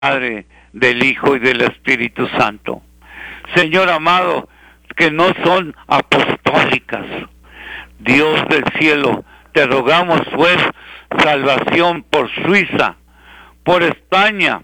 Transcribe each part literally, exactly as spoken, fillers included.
Padre, del Hijo y del Espíritu Santo. Señor amado, que no son apostólicas. Dios del cielo, te rogamos pues salvación por Suiza, por España,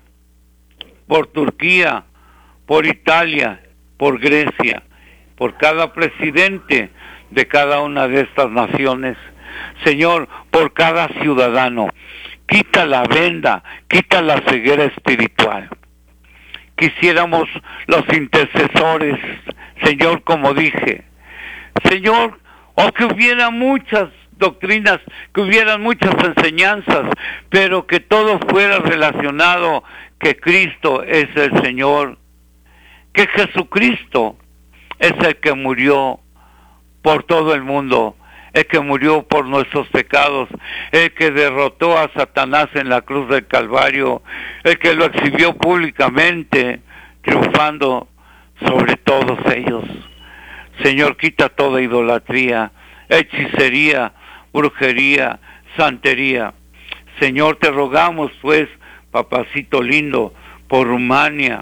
por Turquía, por Italia, por Grecia, por cada presidente de cada una de estas naciones. Señor, por cada ciudadano. Quita la venda, quita la ceguera espiritual. Quisiéramos los intercesores, Señor, como dije. Señor, o que hubiera muchas doctrinas, que hubieran muchas enseñanzas, pero que todo fuera relacionado que Cristo es el Señor, que Jesucristo es el que murió por todo el mundo, el que murió por nuestros pecados, el que derrotó a Satanás en la cruz del Calvario, el que lo exhibió públicamente, triunfando sobre todos ellos. Señor, quita toda idolatría, hechicería, brujería, santería. Señor, te rogamos pues, papacito lindo, por Rumania.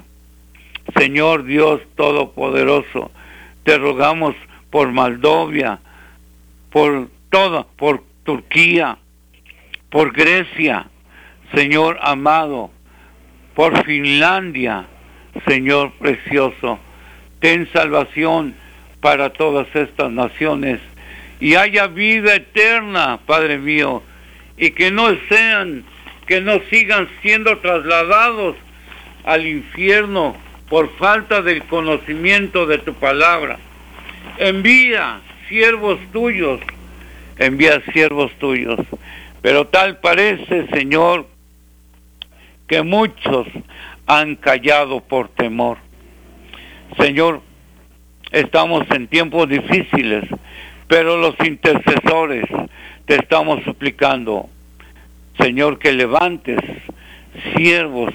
Señor Dios Todopoderoso, te rogamos por Moldavia, por toda, por Turquía, por Grecia, Señor amado, por Finlandia, Señor precioso. Ten salvación para todas estas naciones y haya vida eterna, Padre mío, y que no sean, que no sigan siendo trasladados al infierno por falta del conocimiento de tu palabra. Envía siervos tuyos, envía siervos tuyos, pero tal parece, Señor, que muchos han callado por temor. Señor, estamos en tiempos difíciles, pero los intercesores te estamos suplicando, Señor, que levantes siervos,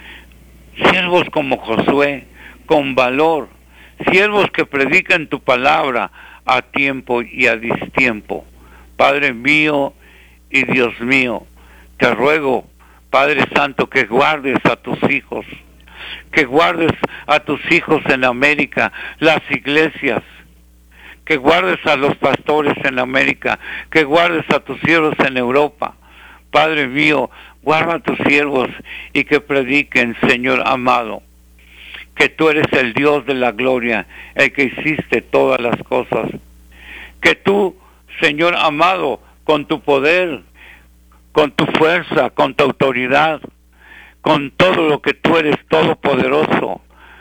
siervos como Josué, con valor, siervos que predican tu palabra a tiempo y a distiempo. Padre mío y Dios mío, te ruego, Padre Santo, que guardes a tus hijos, que guardes a tus hijos en América, las iglesias, que guardes a los pastores en América, que guardes a tus siervos en Europa. Padre mío, guarda a tus siervos y que prediquen, Señor amado, que tú eres el Dios de la gloria, el que hiciste todas las cosas. Que tú, Señor amado, con tu poder, con tu fuerza, con tu autoridad, con todo lo que tú eres todopoderoso,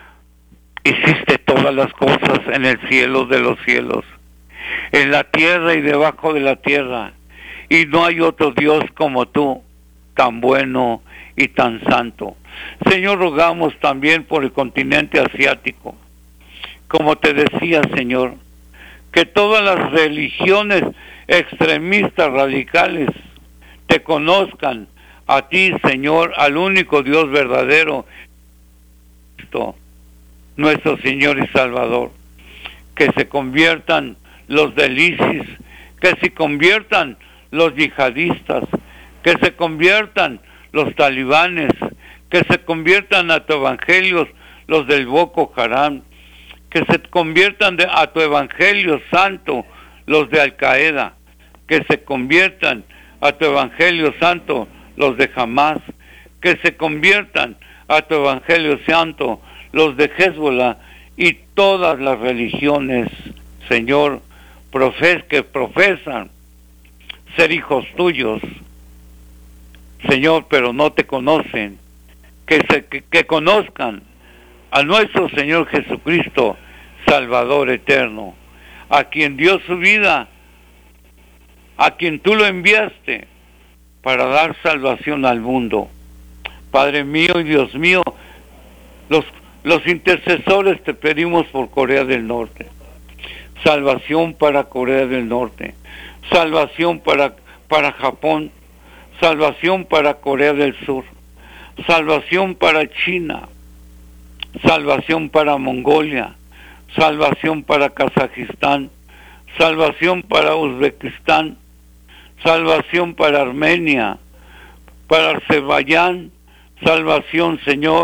hiciste todas las cosas en el cielo de los cielos, en la tierra y debajo de la tierra. Y no hay otro Dios como tú, tan bueno y tan santo. Señor, rogamos también por el continente asiático. Como te decía, Señor, que todas las religiones extremistas radicales te conozcan a ti, Señor, al único Dios verdadero, nuestro Señor y Salvador. Que se conviertan los del ISIS, que se conviertan los yihadistas, que se conviertan los talibanes, que se conviertan a tu evangelio los del Boko Haram, que se conviertan de, a tu evangelio santo los de Al Qaeda, que se conviertan a tu evangelio santo los de Hamas, que se conviertan a tu evangelio santo los de Hezbollah y todas las religiones, Señor, profes, que profesan ser hijos tuyos, Señor, pero no te conocen. Que, se, que, que conozcan a nuestro Señor Jesucristo, Salvador eterno, a quien dio su vida, a quien tú lo enviaste para dar salvación al mundo. Padre mío y Dios mío, los, los intercesores te pedimos por Corea del Norte, salvación para Corea del Norte, salvación para, para Japón, salvación para Corea del Sur, salvación para China, salvación para Mongolia, salvación para Kazajistán, salvación para Uzbekistán, salvación para Armenia, para Azerbaiyán, salvación, Señor.